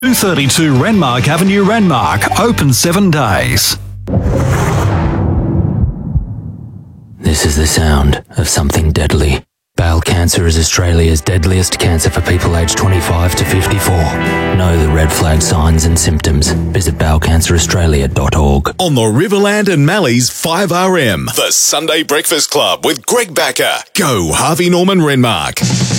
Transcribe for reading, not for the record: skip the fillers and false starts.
232 Renmark Avenue, Renmark. Open 7 days. This is the sound of something deadly. Bowel cancer is Australia's deadliest cancer for people aged 25 to 54. Know the red flag signs and symptoms. Visit bowelcanceraustralia.org. On the Riverland and Mallee's 5RM, the Sunday Breakfast Club with Greg Backer. Go Harvey Norman Renmark.